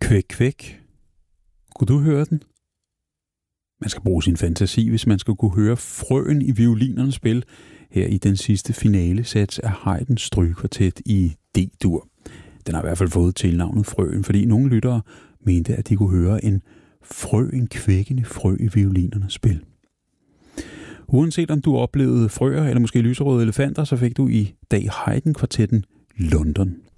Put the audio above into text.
Kvæk, kvæk. Kunne du høre den? Man skal bruge sin fantasi, hvis man skal kunne høre frøen i violinernes spil her i den sidste finalesats af Haydns strygekvartet i D-dur. Den har i hvert fald fået tilnavnet Frøen, fordi nogle lyttere mente, at de kunne høre en kvækkende frø i violinernes spil. Uanset om du oplevede frøer eller måske lyserøde elefanter, så fik du i dag Haydn-kvartetten London.